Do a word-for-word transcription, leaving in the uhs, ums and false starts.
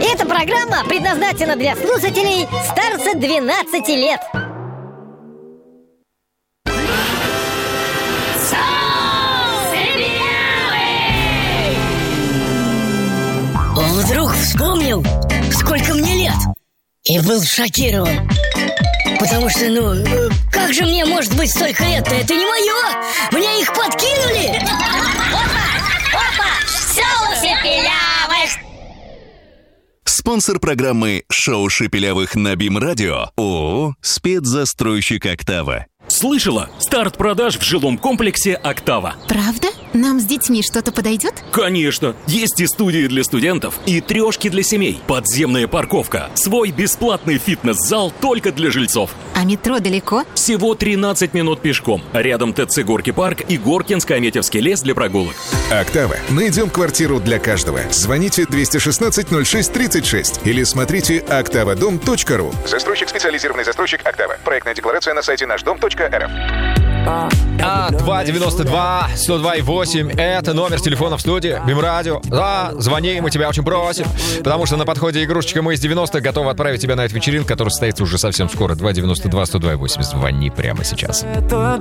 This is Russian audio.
Эта программа предназначена для слушателей старше двенадцати лет. Он вдруг вспомнил, сколько мне лет, и был шокирован. Потому что, ну, как же мне может быть столько лет-то? Это не мое! Мне их подкинули! Опа! Шоу Шепелявых! Спонсор программы «Шоу Шепелявых» на БИМ-радио ООО «Спецзастройщик Октава». Слышала? Старт продаж в жилом комплексе «Октава». Правда? Нам с детьми что-то подойдет? Конечно! Есть и студии для студентов, и трешки для семей, подземная парковка, свой бесплатный фитнес-зал только для жильцов. А метро далеко? Всего тринадцать минут пешком. Рядом ТЦ «Горки парк» и Горкинско-Аметьевский лес для прогулок. «Октава». Найдем квартиру для каждого. Звоните двести шестнадцать ноль шесть тридцать шесть или смотрите октавадом точка ру. Застройщик, специализированный застройщик «Октава». Проектная декларация на сайте наш дом точка эр эф. А два девяносто два сто два и восемь. Это номер телефона в студии БИМ-радио. Да, звони, мы тебя очень просим. Потому что на подходе игрушечка «Мы из девяностых» готовы отправить тебя на эту вечеринку, которая состоится уже совсем скоро. два девяносто два сто два и восемь. Звони прямо сейчас.